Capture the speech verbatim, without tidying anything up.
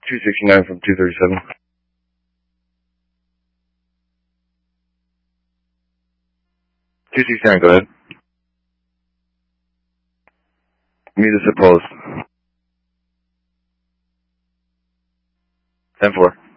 two sixty-nine from two thirty-seven. two sixty-nine, go ahead. Meet us at post. ten four.